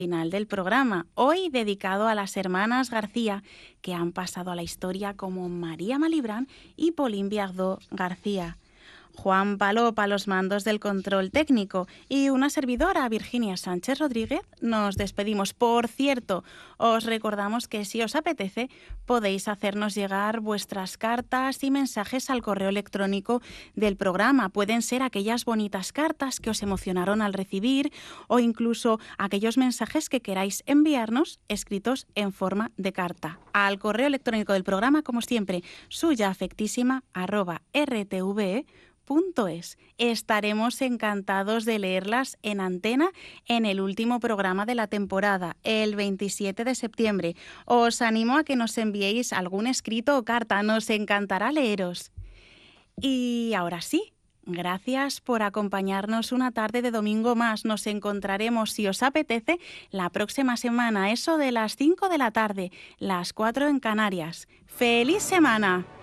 Final del programa, hoy dedicado a las hermanas García, que han pasado a la historia como María Malibrán y Pauline Viardot García. Juan Palop a los mandos del control técnico y una servidora, Virginia Sánchez Rodríguez, nos despedimos. Por cierto, os recordamos que si os apetece podéis hacernos llegar vuestras cartas y mensajes al correo electrónico del programa. Pueden ser aquellas bonitas cartas que os emocionaron al recibir o incluso aquellos mensajes que queráis enviarnos escritos en forma de carta. Al correo electrónico del programa, como siempre, suyaafectísima@rtve.es. Estaremos encantados de leerlas en antena en el último programa de la temporada, el 27 de septiembre. Os animo a que nos enviéis algún escrito o carta, nos encantará leeros. Y ahora sí, gracias por acompañarnos una tarde de domingo más. Nos encontraremos, si os apetece, la próxima semana, eso de las 5 de la tarde, las 4 en Canarias. ¡Feliz semana!